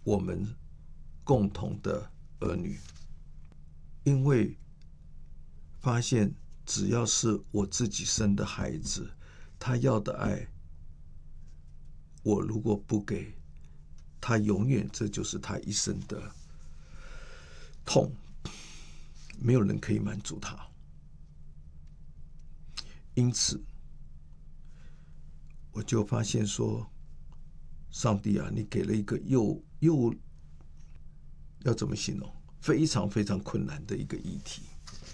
我们共同的儿女，因为发现只要是我自己生的孩子，他要的爱，我如果不给他，永远这就是他一生的痛，没有人可以满足他。因此我就发现说，上帝啊，你给了一个又要怎么形容，非常非常困难的一个议题。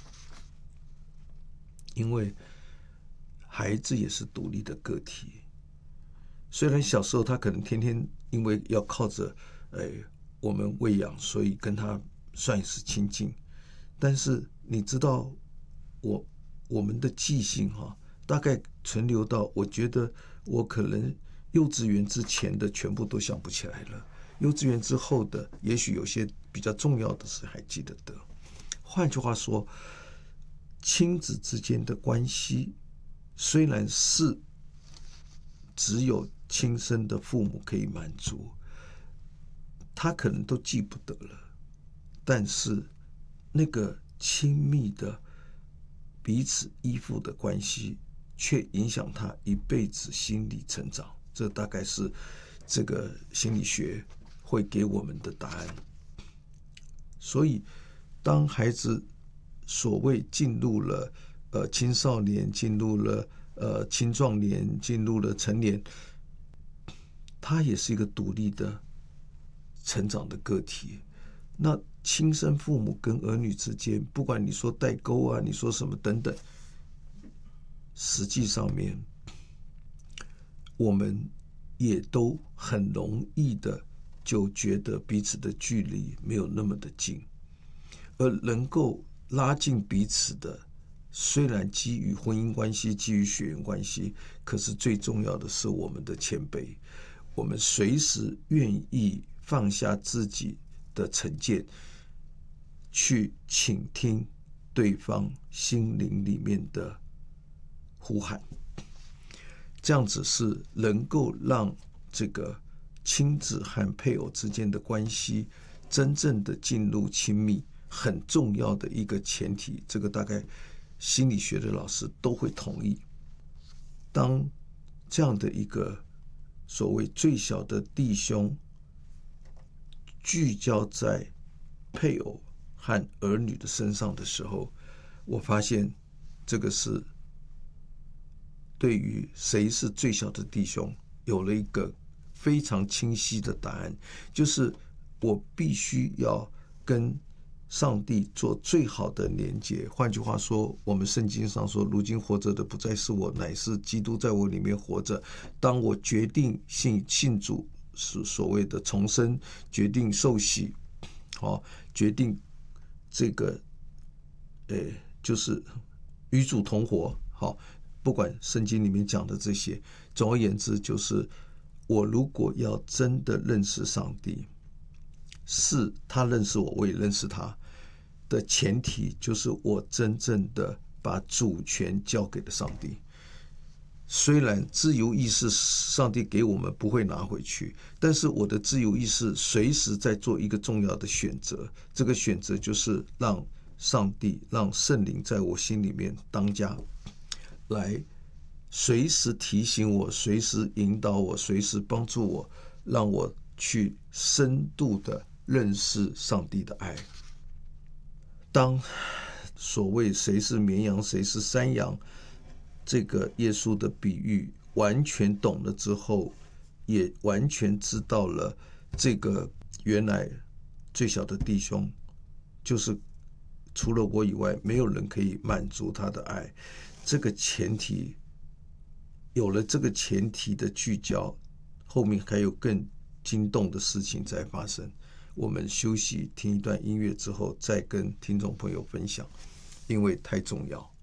因为孩子也是独立的个体，虽然小时候他可能天天因为要靠着我们喂养，所以跟他算是亲近，但是你知道我们的记性大概存留到，我觉得我可能幼稚园之前的全部都想不起来了，幼稚园之后的也许有些比较重要的事还记得。换句话说，亲子之间的关系虽然是只有亲生的父母可以满足，他可能都记不得了，但是那个亲密的彼此依附的关系却影响他一辈子心理成长，这大概是这个心理学会给我们的答案。所以当孩子所谓进入了青少年，进入了青壮年，进入了成年，他也是一个独立的成长的个体。那亲生父母跟儿女之间，不管你说代沟啊，你说什么等等，实际上面我们也都很容易的就觉得彼此的距离没有那么的近，而能够拉近彼此的，虽然基于婚姻关系，基于血缘关系，可是最重要的是我们的谦卑，我们随时愿意放下自己的成见，去倾听对方心灵里面的呼喊，这样子是能够让这个亲子和配偶之间的关系真正的进入亲密很重要的一个前提，这个大概心理学的老师都会同意。当这样的一个所谓最小的弟兄聚焦在配偶和儿女的身上的时候，我发现这个是对于谁是最小的弟兄有了一个非常清晰的答案，就是我必须要跟上帝做最好的连结。换句话说，我们圣经上说，如今活着的不再是我，乃是基督在我里面活着。当我决定信主，是所谓的重生，决定受洗，决定这个就是与主同活，不管圣经里面讲的这些，总而言之，就是我如果要真的认识上帝，是他认识我，我也认识他的前提，就是我真正的把主权交给了上帝。虽然自由意识上帝给我们不会拿回去，但是我的自由意识随时在做一个重要的选择，这个选择就是让上帝，让圣灵在我心里面当家，来随时提醒我，随时引导我，随时帮助我，让我去深度的认识上帝的爱。当所谓谁是绵羊，谁是山羊，这个耶稣的比喻完全懂了之后，也完全知道了这个原来最小的弟兄就是除了我以外没有人可以满足他的爱。这个前提有了，这个前提的聚焦，后面还有更惊动的事情在发生。我们休息听一段音乐之后，再跟听众朋友分享，因为太重要。